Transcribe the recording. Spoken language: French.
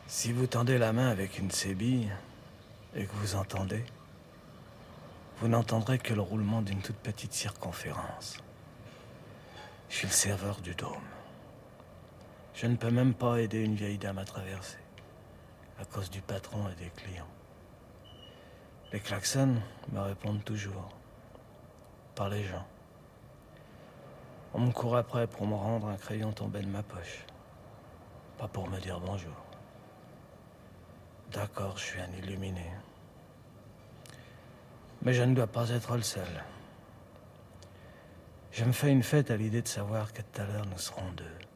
Si vous tendez la main avec une sébille et que vous entendez, vous n'entendrez que le roulement d'une toute petite circonférence. Je suis le serveur du dôme. Je ne peux même pas aider une vieille dame à traverser, à cause du patron et des clients. Les klaxons me répondent toujours, par les gens. On me court après pour me rendre un crayon tombé de ma poche, pas pour me dire bonjour. D'accord, je suis un illuminé. Mais je ne dois pas être le seul. Je me fais une fête à l'idée de savoir que tout à l'heure nous serons deux.